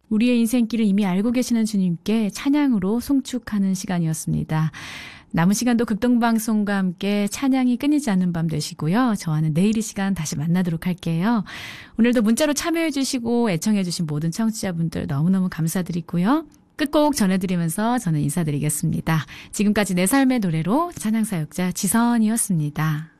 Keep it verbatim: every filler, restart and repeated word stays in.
우리의 인생길을 이미 알고 계시는 주님께 찬양으로 송축하는 시간이었습니다. 남은 시간도 극동방송과 함께 찬양이 끊이지 않는 밤 되시고요. 저와는 내일 이 시간 다시 만나도록 할게요. 오늘도 문자로 참여해 주시고 애청해 주신 모든 청취자분들 너무너무 감사드리고요. 끝곡 전해드리면서 저는 인사드리겠습니다. 지금까지 내 삶의 노래로 찬양사역자 지선이었습니다.